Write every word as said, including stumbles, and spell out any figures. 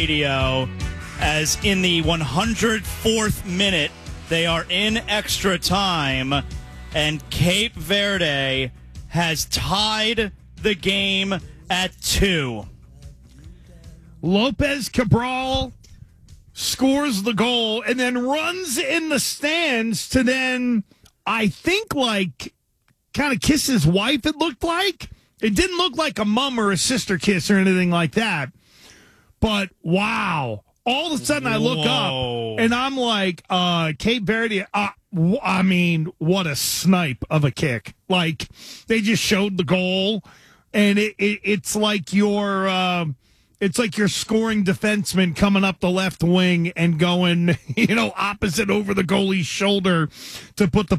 radio as in the one hundred fourth minute, they are in extra time, and Cape Verde has tied the game at two. Lopez Cabral scores the goal and then runs in the stands to then, I think, like, kind of kiss his wife, it looked like. It didn't look like a mom or a sister kiss or anything like that. But, wow. All of a sudden I look Whoa. up and I'm like, uh, Cape Verde, uh, w- I mean, what a snipe of a kick. Like, they just showed the goal, and it, it, it's like your... Uh, It's like you're scoring defenseman coming up the left wing and going, you know, opposite over the goalie's shoulder to put the